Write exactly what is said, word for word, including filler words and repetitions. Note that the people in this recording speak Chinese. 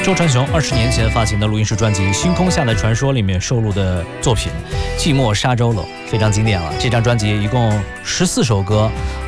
周传雄二十年前发行的录音室专辑《星空下的传说》里面收录的作品《寂寞沙洲楼》非常经典了。这张专辑一共十四首歌，